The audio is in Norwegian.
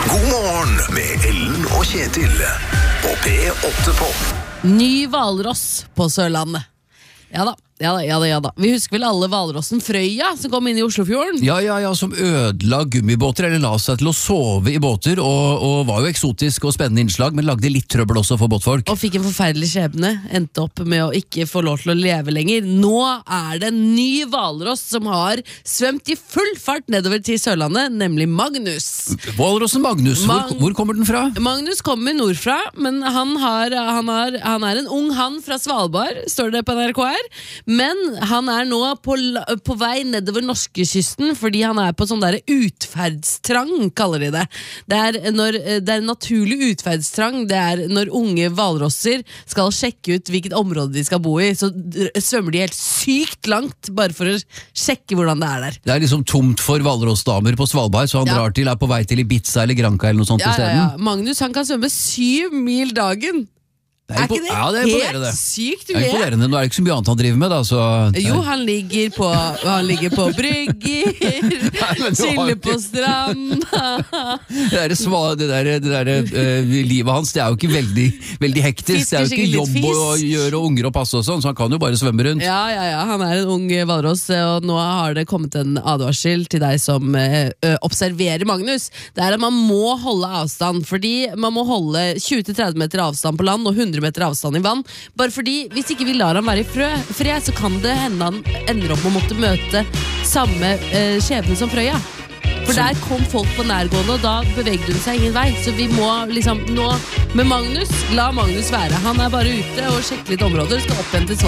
God morgen med Ellen og Kjetil på P8 på. Ny hvalross på Sørlandet. Ja da. Vi husker vel alle hvalrossen Frøya som kom inn i Oslofjorden? Ja, som ødela gummibåter, eller la seg til å sove i båter, og var jo eksotisk og spennende innslag, men lagde litt trøbbel også for båtfolk. Og fikk en forferdelig skjebne, endte opp med å ikke få lov til å leve lenger. Nå er det en ny hvalross som har svømt i full fart nedover til Sørlandet, nemlig Magnus. Hvalrossen Magnus, hvor kommer den fra? Magnus kommer nordfra, men han er en ung han fra Svalbard, står det på NRK her. Men han er nå på vei nedover norskekysten, fordi han er på sånn der utferdstrang, kaller de det. Det er en naturlig utferdstrang. Det er når unge hvalrosser skal sjekke ut hvilket område de skal bo i, så svømmer de helt sykt langt, bare for å sjekke hvordan det er der. Det er liksom tomt for hvalrossdamer på Svalbard, så han er på vei til Ibiza eller Granca eller noe sånt i stedet. Magnus, han kan svømme 7 mil dagen. Er ikke det, det helt sykt? Det er imponerende. Nå er det ikke så mye annet han driver med da, så... Jo, han ligger på brygger, chiller på strand. Det der livet hans, det er jo ikke veldig hektisk. Det er jo ikke jobb å gjøre og unger å passe og sånn, så han kan jo bare svømme rundt. Ja, han er en ung hvalross, og nå har det kommet en advarsel til deg som observerer Magnus. Det er at man må holde avstand, fordi man må holde 20-30 meter avstand på land og 100 meter avstand i vann, bare fordi hvis ikke vi lar han være i fred, så kan det hende han ender opp med å måtte møte samme skjebne som Frøya. For der kom folk på nærgående, og da bevegde hun seg ingen vei. Så vi må liksom nå med Magnus, la Magnus være. Han er bare ute og sjekker litt områder, skal opp igjen til